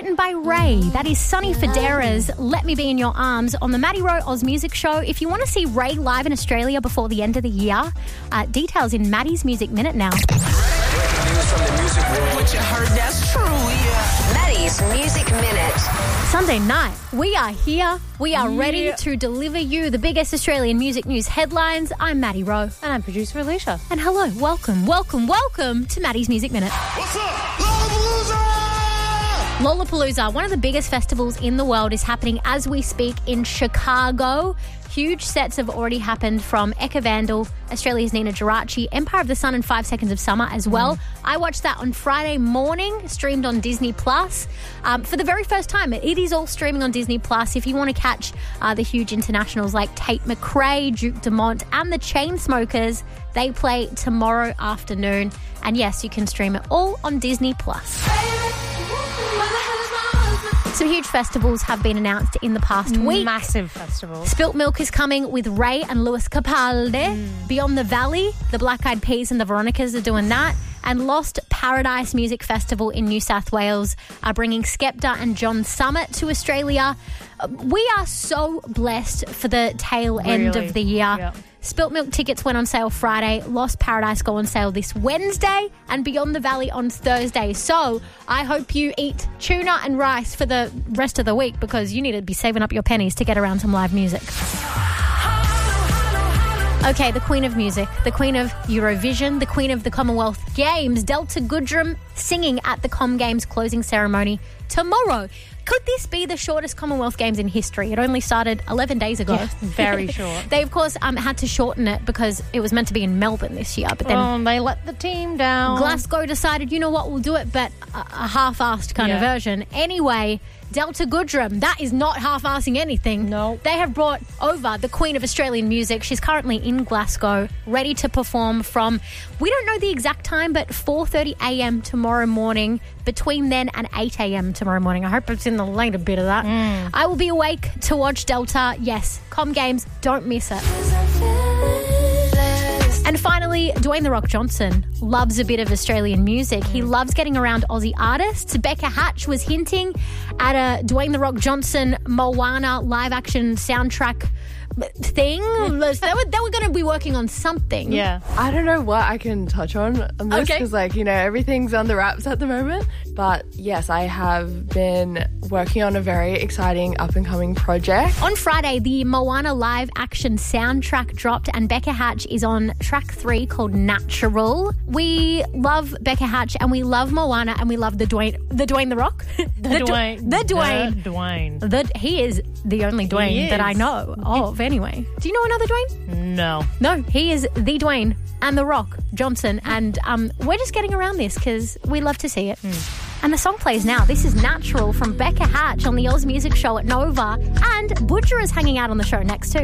written by Ray. That is Sonny Fodera's Let Me Be In Your Arms on the Maddie Rowe Oz Music Show. If you want to see Ray live in Australia before the end of the year, details in Maddie's Music Minute now. Breaking news from the music world. What you heard, that's true, yeah. Maddie's Music Minute. Sunday night, we are here. We are ready to deliver you the biggest Australian music news headlines. I'm Maddie Rowe. And I'm producer Alicia. And hello, welcome to Maddie's Music Minute. What's up? Lollapalooza! Lollapalooza, one of the biggest festivals in the world, is happening as we speak in Chicago. Huge sets have already happened from Eka Vandal, Australia's Nina Geraci, Empire of the Sun and 5 Seconds of Summer as well. I watched that on Friday morning, streamed on Disney+. For the very first time, it is all streaming on Disney+. If you want to catch the huge internationals like Tate McRae, Duke Dumont and the Chainsmokers, they play tomorrow afternoon. And yes, you can stream it all on Disney+. Some huge festivals have been announced in the past week. Massive festivals. Spilt Milk is coming with Ray and Lewis Capaldi. Beyond the Valley, the Black Eyed Peas and the Veronicas are doing that. And Lost Paradise Music Festival in New South Wales are bringing Skepta and John Summit to Australia. We are so blessed for the tail end of the year. Yep. Spilt Milk tickets went on sale Friday. Lost Paradise go on sale this Wednesday. And Beyond the Valley on Thursday. So I hope you eat tuna and rice for the rest of the week, because you need to be saving up your pennies to get around some live music. Okay, the Queen of Music, the Queen of Eurovision, the Queen of the Commonwealth Games, Delta Goodrem, singing at the Com Games closing ceremony tomorrow. Could this be the shortest Commonwealth Games in history? It only started 11 days ago. Yeah, very short. They, of course, had to shorten it because it was meant to be in Melbourne this year. But then they let the team down. Glasgow decided, you know what, we'll do it, but a half-assed kind of version. Anyway, Delta Goodrem, that is not half-assing anything. No. They have brought over the Queen of Australian Music. She's currently in Glasgow, ready to perform from, we don't know the exact time, but 4:30 a.m. tomorrow morning. Between then and 8 a.m. tomorrow morning. I hope it's in the later bit of that. I will be awake to watch Delta. Yes, Com Games, don't miss it. And finally, Dwayne "The Rock" Johnson loves a bit of Australian music. He loves getting around Aussie artists. Becca Hatch was hinting at a Dwayne "The Rock" Johnson Moana live-action soundtrack thing. They were going to be working on something. Yeah. I don't know what I can touch on this because, everything's on the wraps at the moment. But yes, I have been working on a very exciting up-and-coming project. On Friday, the Moana live-action soundtrack dropped, and Becca Hatch is on track 3 called Natural. We love Becca Hatch, and we love Moana, and we love the Dwayne "The Rock." Dwayne. He is the only Dwayne that I know of. Anyway, do you know another Dwayne? No, he is the Dwayne and The Rock Johnson, and we're just getting around this because we love to see it. And the song plays now. This is Natural from Becca Hatch on the Oz Music Show at Nova, and Butcher is hanging out on the show next too.